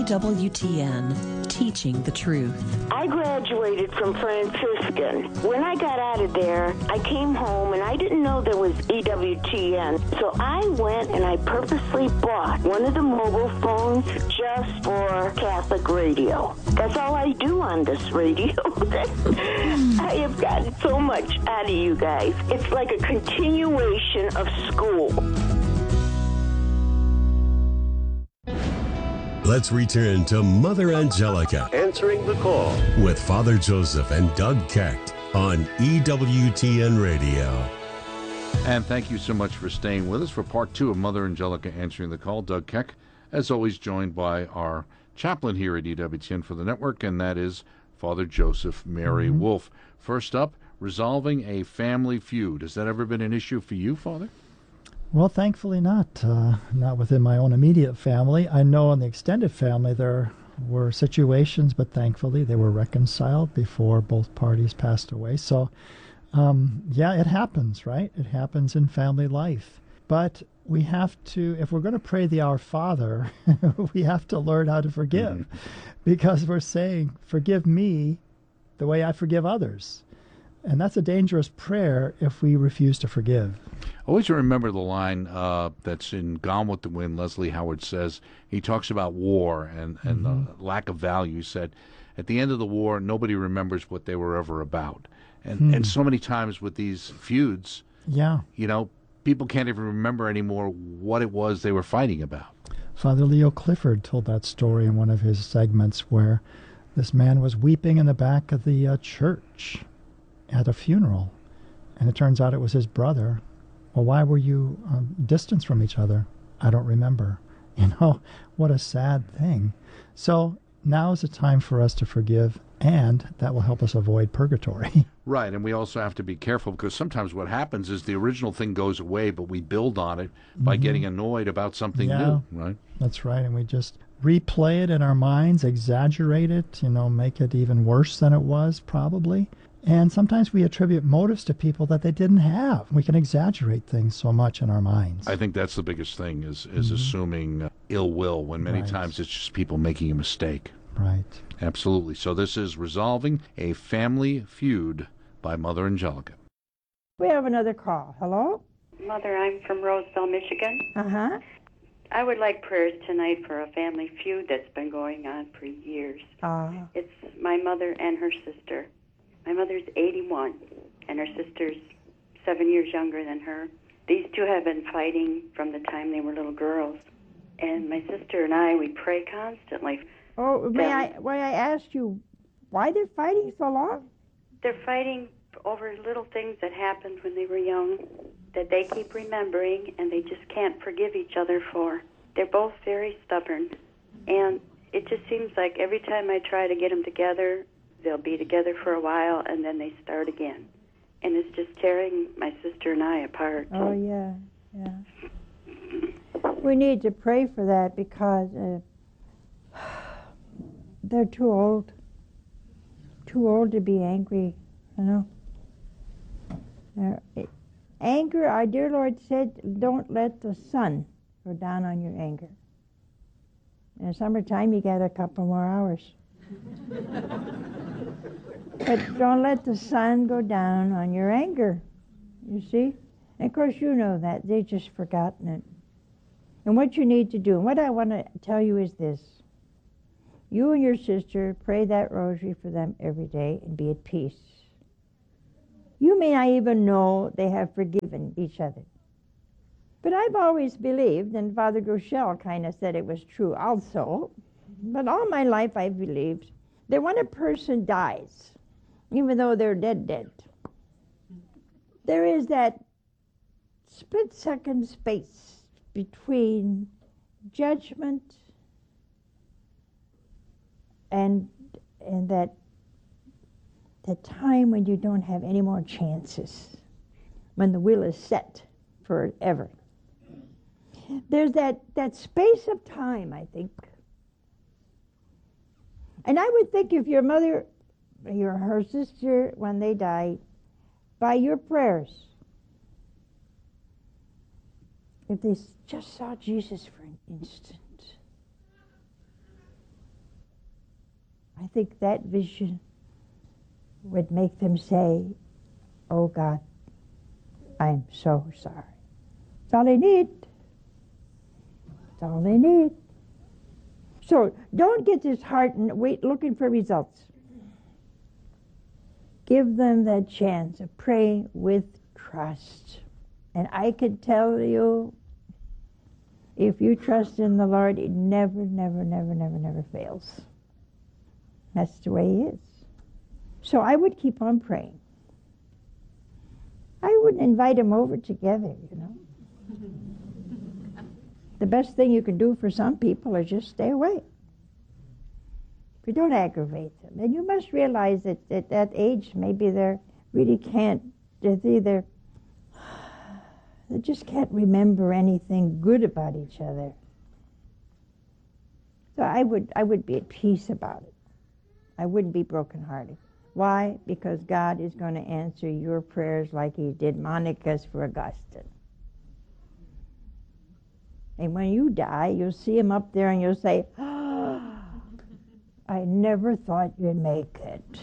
EWTN, teaching the truth. I graduated from Franciscan. When I got out of there, I came home and I didn't know there was EWTN. So I went and I purposely bought one of the mobile phones just for Catholic radio. That's all I do on this radio. I have gotten so much out of you guys. It's like a continuation of school. Let's return to Mother Angelica Answering the Call with Father Joseph and Doug Keck on EWTN Radio. And thank you so much for staying with us for part 2 of Mother Angelica Answering the Call. Doug Keck, as always, joined by our chaplain here at EWTN for the network, and that is Father Joseph Mary Wolf. First up, resolving a family feud. Has that ever been an issue for you, Father? Well, thankfully not. Not within my own immediate family. I know in the extended family there were situations, but thankfully they were reconciled before both parties passed away. So, yeah, it happens, right? It happens in family life. But we have to, if we're going to pray the Our Father, we have to learn how to forgive. Because we're saying, forgive me the way I forgive others. And that's a dangerous prayer if we refuse to forgive. Always remember the line that's in Gone with the Wind. Leslie Howard says, he talks about war and the lack of value. He said, at the end of the war, nobody remembers what they were ever about. And so many times with these feuds, you know, people can't even remember anymore what it was they were fighting about. Father Leo Clifford told that story in one of his segments where this man was weeping in the back of the church at a funeral, and it turns out it was his brother. Well, why were you distanced from each other? I don't remember. You know, what a sad thing. So now is the time for us to forgive, and that will help us avoid purgatory. Right, and we also have to be careful because sometimes what happens is the original thing goes away, but we build on it by getting annoyed about something new, right? That's right, and we just replay it in our minds, exaggerate it, you know, make it even worse than it was probably. And sometimes we attribute motives to people that they didn't have. We can exaggerate things so much in our minds. I think that's the biggest thing is assuming ill will when many times it's just people making a mistake. Right. Absolutely. So this is Resolving a Family Feud by Mother Angelica. We have another call. Hello? Mother, I'm from Roseville, Michigan. Uh-huh. I would like prayers tonight for a family feud that's been going on for years. It's my mother and her sister. My mother's 81, and her sister's 7 years younger than her. These two have been fighting from the time they were little girls. And my sister and I, we pray constantly. Oh, may I ask you why they're fighting so long? They're fighting over little things that happened when they were young that they keep remembering and they just can't forgive each other for. They're both very stubborn. And it just seems like every time I try to get them together, they'll be together for a while, and then they start again. And it's just tearing my sister and I apart. Oh, yeah. We need to pray for that because they're too old. Too old to be angry, you know. Anger, our dear Lord said, don't let the sun go down on your anger. In the summertime, you get a couple more hours. But don't let the sun go down on your anger, you see? And of course you know that. They've just forgotten it. And what you need to do, and what I want to tell you is this. You and your sister pray that rosary for them every day and be at peace. You may not even know they have forgiven each other. But I've always believed, and Father Groeschel kind of said it was true also, but all my life I've believed that when a person dies, even though they're dead, there is that split-second space between judgment and that time when you don't have any more chances, when the will is set forever. There's that space of time, I think. And I would think if your mother, her sister, when they died, by your prayers, if they just saw Jesus for an instant, think that vision would make them say, "Oh God, I'm so sorry." That's all they need. That's all they need. So don't get disheartened looking for results. Give them that chance of praying with trust. And I can tell you, if you trust in the Lord, it never, never, never, never, never fails. That's the way He is. So I would keep on praying. I wouldn't invite them over together, you know. The best thing you can do for some people is just stay away. If you don't aggravate them. And you must realize that at that age, maybe they really can't, they just can't remember anything good about each other. So I would be at peace about it. I wouldn't be brokenhearted. Why? Because God is going to answer your prayers like He did Monica's for Augustine. And when you die, you'll see Him up there and you'll say, "Oh, I never thought you'd make it."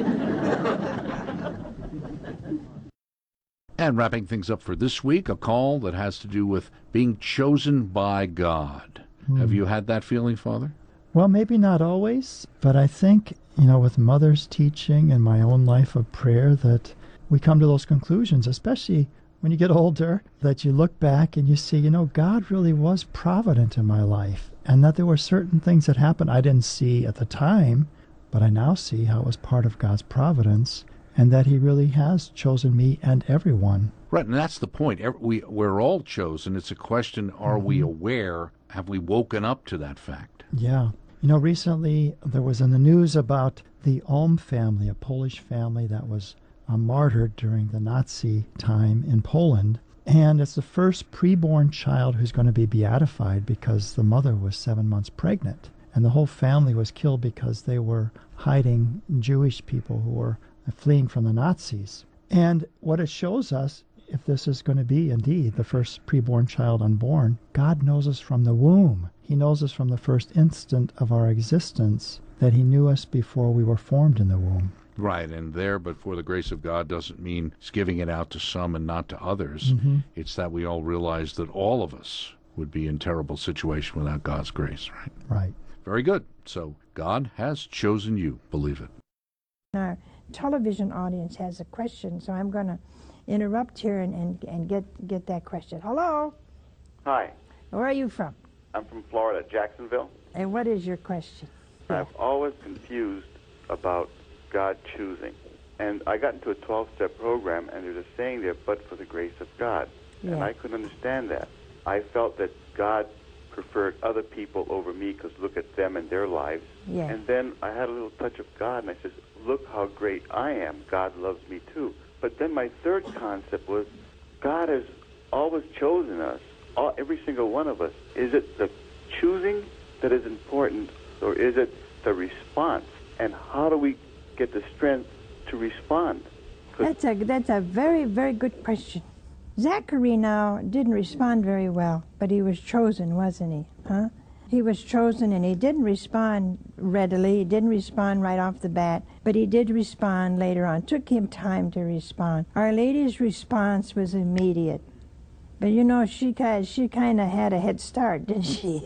And wrapping things up for this week, a call that has to do with being chosen by God. Have you had that feeling, Father? Well, maybe not always, but I think, with Mother's teaching and my own life of prayer, that we come to those conclusions, especially when you get older, that you look back and you see, God really was provident in my life, and that there were certain things that happened I didn't see at the time, but I now see how it was part of God's providence, and that He really has chosen me and everyone. Right, and that's the point. We're all chosen. It's a question, are we aware? Have we woken up to that fact? Yeah. Recently there was in the news about the Ulm family, a Polish family that was martyred during the Nazi time in Poland. And it's the first preborn child who's going to be beatified because the mother was 7 months pregnant. And the whole family was killed because they were hiding Jewish people who were fleeing from the Nazis. And what it shows us, if this is going to be indeed the first preborn child unborn, God knows us from the womb. He knows us from the first instant of our existence, that He knew us before we were formed in the womb. Right, and there, but for the grace of God doesn't mean He's giving it out to some and not to others. It's that we all realize that all of us would be in terrible situation without God's grace, right? Right. Very good. So God has chosen you, believe it. Our television audience has a question, so I'm going to interrupt here and get that question. Hello? Hi. Where are you from? I'm from Florida, Jacksonville. And what is your question? I've always confused about God choosing. And I got into a 12-step program, and there's a saying there, "but for the grace of God." Yeah. And I couldn't understand that. I felt that God preferred other people over me because look at them and their lives. Yeah. And then I had a little touch of God, and I said, look how great I am. God loves me too. But then my third concept was God has always chosen us, every single one of us. Is it the choosing that is important, or is it the response? And how do we get the strength to respond? That's a very, very good question. Zachary now didn't respond very well, but he was chosen, wasn't he? Huh? He was chosen, and he didn't respond readily. He didn't respond right off the bat, but he did respond later on. It took him time to respond. Our Lady's response was immediate. But she kind of had a head start, didn't she?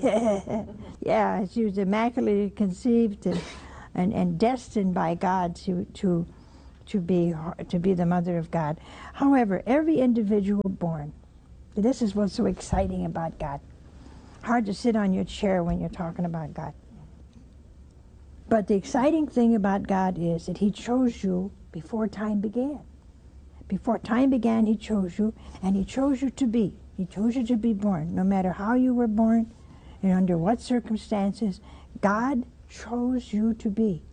Yeah, she was immaculately conceived and destined by God to be the mother of God. However, every individual born, this is what's so exciting about God. Hard to sit on your chair when you're talking about God. But the exciting thing about God is that He chose you before time began. Before time began, He chose you, and He chose you to be. He chose you to be born. No matter how you were born and under what circumstances, God chose you to be.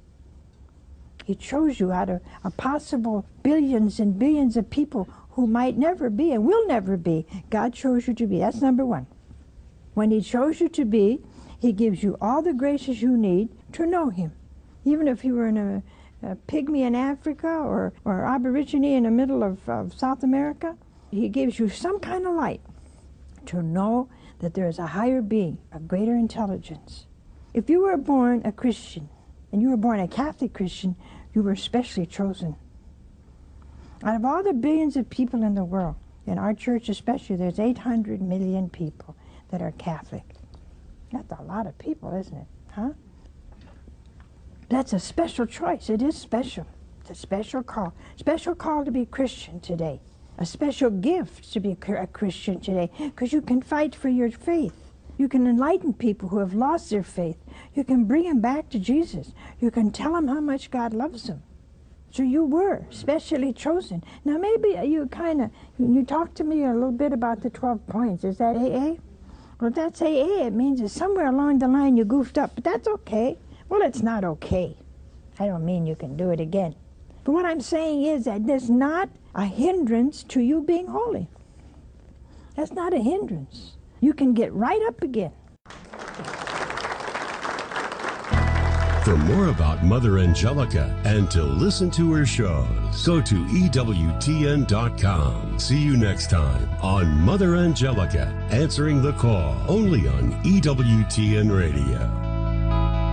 He chose you out of a possible billions and billions of people who might never be and will never be. God chose you to be. That's number one. When He chose you to be, He gives you all the graces you need to know Him. Even if you were in a pygmy in Africa or aborigine in the middle of South America, He gives you some kind of light to know that there is a higher being, a greater intelligence. If you were born a Christian, and you were born a Catholic Christian, you were especially chosen. Out of all the billions of people in the world, in our church especially, there's 800 million people that are Catholic. That's a lot of people, isn't it? Huh? That's a special choice. It is special. It's a special call. Special call to be Christian today. A special gift to be a Christian today, because you can fight for your faith. You can enlighten people who have lost their faith. You can bring them back to Jesus. You can tell them how much God loves them. So you were specially chosen. Now maybe you talked to me a little bit about the 12 points. Is that AA? Well, if that's AA, it means that somewhere along the line you goofed up, but that's okay. Well, it's not okay. I don't mean you can do it again. But what I'm saying is that there's not a hindrance to you being holy. That's not a hindrance. You can get right up again. For more about Mother Angelica and to listen to her shows, go to EWTN.com. See you next time on Mother Angelica, answering the call, only on EWTN Radio.